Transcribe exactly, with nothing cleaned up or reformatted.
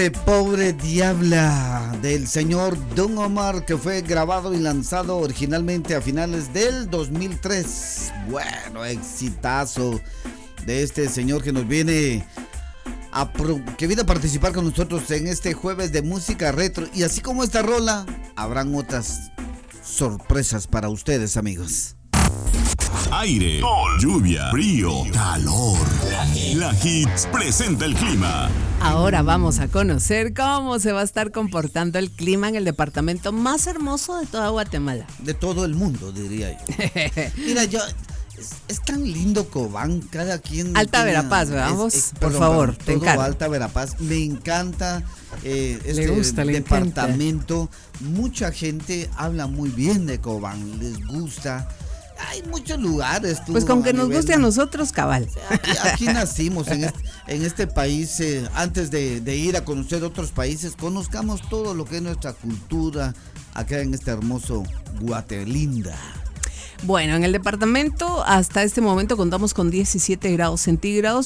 Pobre Diabla del señor Don Omar, que fue grabado y lanzado originalmente a finales del dos mil tres. Bueno, exitazo de este señor que nos viene a pro, que viene a participar con nosotros en este jueves de música retro. Y así como esta rola, habrán otras sorpresas para ustedes, amigos. Aire, sol, lluvia, frío, calor. La Hits presenta el clima. Ahora vamos a conocer cómo se va a estar comportando el clima en el departamento más hermoso de toda Guatemala. De todo el mundo, diría yo. Mira, yo... Es, es tan lindo Cobán, cada quien... Alta tiene, Verapaz, vamos, es, es, por perdón, favor, todo te encargo. Alta Verapaz, me encanta eh, este le gusta, le departamento. Encanta. Mucha gente habla muy bien de Cobán, les gusta. Hay muchos lugares. Tú, pues con que nos nivel, guste a nosotros, cabal. Aquí, aquí nacimos en este, en este país. Eh, antes de, de ir a conocer otros países, conozcamos todo lo que es nuestra cultura acá en este hermoso Guatelinda. Bueno, en el departamento hasta este momento contamos con diecisiete grados centígrados.